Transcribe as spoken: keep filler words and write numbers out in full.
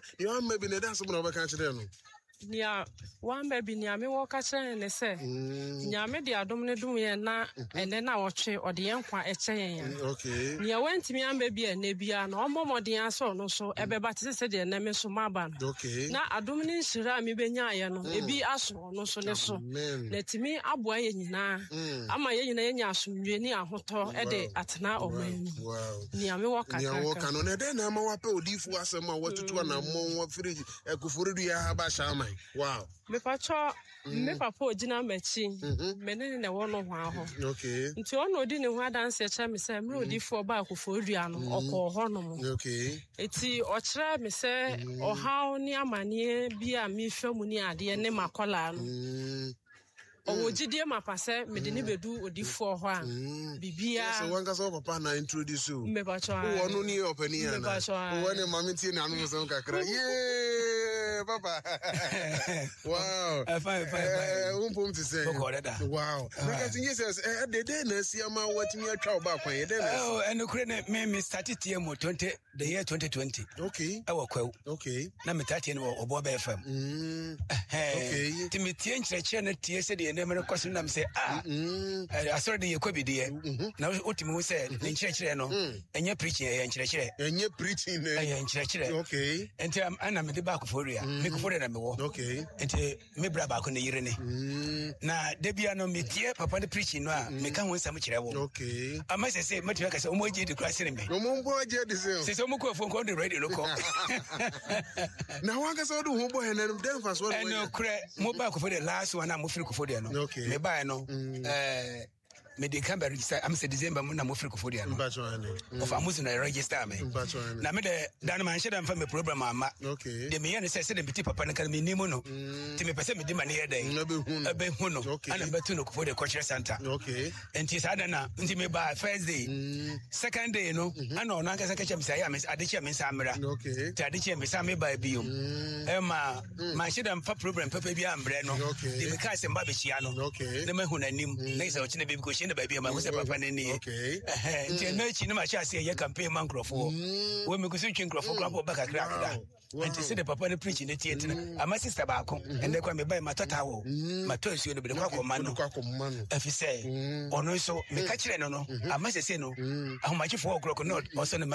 you am maybe na dance mo na be kan kire no nia one baby nia me wo ka kire ne se nia me de adom ne dum ye na ene na wo twe ode ye nkwa e che yen okay nia wantimi am baby e na bia na omomoden aso no so e be ba te se de na me so maba no okay na adom ne nhira me benya ye no e bi aso no so ne so na timi aboa ye nyina ama ye nyina ye nya asomdwe ni ahoto e de atena oman wow nia me wo ka nia wo ka no na de na ma wa pe odifu asem a watutu na mo wa firi ekufuru du ya ha ba shama wow me pacho me papa ogina machi me ne ne wo no ho aho okay nti ono odi ne ho adanse echa me se me odifo ba akofo dua no okọ ho no mo okay eti o kire me se o hawo ni amane bi a me famu ni ade ne makola no owo gidie mapase me de ne bedu odifo ho a bibia so wanka so papa na introduce you me pacho wo no ni opani ana wo ne mama tie na anu so kakra yeah papa wow uh, fine fine fine um pom to say wow because you says eh de de na si ama watimi atwa ba kwan ye de na oh and kure ne me me started tie mo twenty the year twenty twenty okay e wo kwa okay na me tatie ne obo ba F M mm okay ti me tie nkyerɛkyerɛ na tie se de ne me kwase na me say ah asɔre de ye kwa bi de na otimi wo say ne nkyerɛkyerɛ no enye preaching ye nkyerɛkyerɛ enye preaching ne enye nkyerɛkyerɛ okay enti ana me de ba koforia me koforia na me wo okay enti me bra ba ko ne yire ne na de bia no me tie papa de preaching no a me ka ho nsam kyerɛ wo okay ama se se mati ka se o mo je de class ne me o mo bo je de se se se mo ko phone ko de radio no ko na wa ka so do ho bo he na dem fa so no no kure mo ba koforia last one na mo free koforia no me ba no eh me de can register am say December mo na mo free kofodia no of amusu na register me na me de dan man sheda mfa me program ama okay de me yan say say de biti papa na kan me nimo no ti me pese me di mane yeden e be hu no ana betu no kofodia culture center okay enti sada na nti me ba first day second day no ana ona ka saka chem say ya me adeche me samra okay ti adeche me sam me ba biom e ma man sheda mfa program papa bi ambre no de me ka se mba be chia no de me hu na nim na isa ochine be ko na baby ma wo se papa ne ni okay eh nti na chi na ma cha se ye campaign man crofo wo me kusu twi crofo crofo ba kakra akda nti se de papa ne preach ne tie tina ama sister ba ko ende kwa me bai matata wo mato nsuo no be kwa ko man no afise ono so me ka kire no no ama se se no ahomachifo okroko no also